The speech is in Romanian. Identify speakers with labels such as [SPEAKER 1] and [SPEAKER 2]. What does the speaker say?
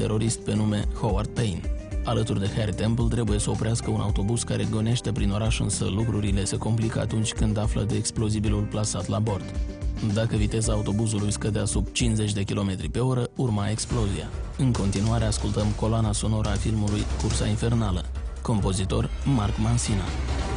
[SPEAKER 1] terorist pe nume Howard Payne. Alături de Harry Temple trebuie să oprească un autobuz care gonește prin oraș, însă lucrurile se complică atunci când află de explozibilul plasat la bord. Dacă viteza autobuzului scădea sub 50 de km pe oră, urma explozia. În continuare ascultăm coloana sonoră a filmului Cursa Infernală. Compozitor Mark Mancina.